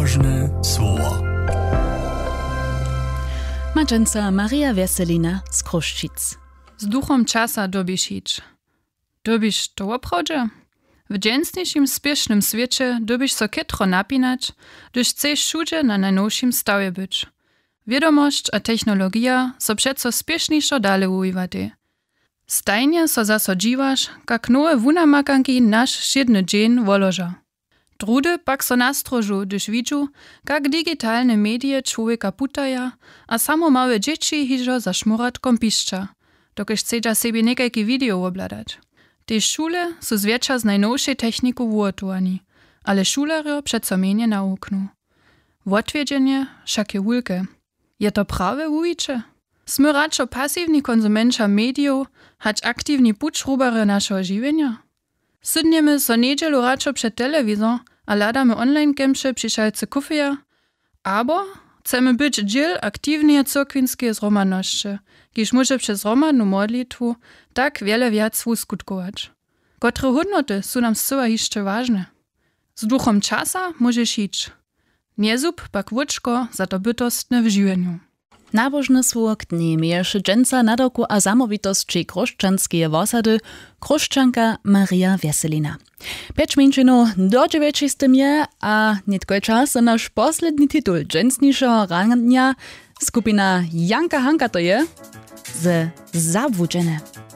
Nabożne słowo. Maczenca Maria Weselina z Kruszczyc. Z duchom czasa dobisz iść. Dobisz to oprawdzie? W dżęsniejszym, spiesznym świecie dobisz so kietro napinać, gdyż chcesz wszędzie na najnowszym stawie być. Wiadomość a technologia so przeco spieszniejszo dalej uwiwate. Stajnie so zasodziwasz, jak nowe wunamakanki nasz siedny dzień woloża. Drudy pak so nastrożu, gdyż widzu, jak digitalne medie człowieka putaja, a samo małe dzieci hiżo zaszmurat kompiszcza, dokiż chcedza sobie niekajki video obladać. Te szule są zwietrza z najnowszej techniku uotowani, ale šulerjo przeco mienie nauknu. Wotwiedźenie však je wulke. Je to prawe uwicze? Sme radšo pasivni konsumenča mediów, hać aktywni pučrubare naszego żywienia? Sydniemy so niedzielu radšo przed telewizor, a ladamy online kemše přišalce kufeja, abo chcemy być dziel aktywnej cyrkwinskie zromadności, kiż może przez romadnu modlitwu tak wiele wiac uskutkować. Kotre hodnoty są nam zcyła jeszcze ważne? Z duchom czasa możesz iść. Nie zub pak wuczko za to bytostne w żywieniu. Nabożne słowo dni miejeszy dżęca na doku a zamowitostczy kruszczanskie wosady kruszczanka Maria Weselina. 5 minut do 9 je, a nietko czas na nasz posledni tytuł dżęsniejszego rania skupina Janka Hanka to je z Zawudzene.